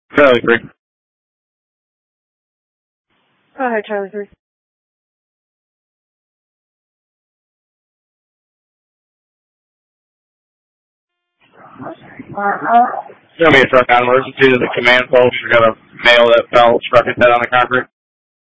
Charlie 3. Go ahead, Charlie 3. Show me a truck on emergency to the command post. We got a male that fell, struck his head on the concrete.